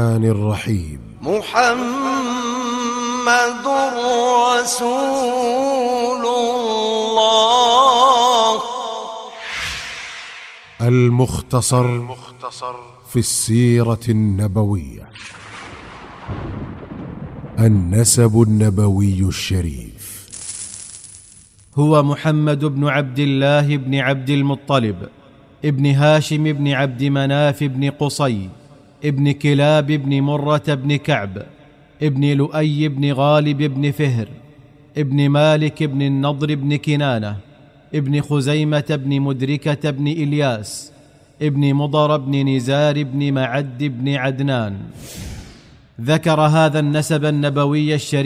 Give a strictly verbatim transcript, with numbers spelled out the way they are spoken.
الرحيم. محمد رسول الله. المختصر في السيرة النبوية. النسب النبوي الشريف. هو محمد بن عبد الله بن عبد المطلب ابن هاشم بن عبد مناف بن قصي ابن كلاب بن مرة بن كعب ابن لؤي بن غالب بن فهر ابن مالك بن النضر بن كنانة ابن خزيمة بن مدركة بن إلياس ابن مضر بن نزار بن معد بن عدنان. ذكر هذا النسب النبوي الشريف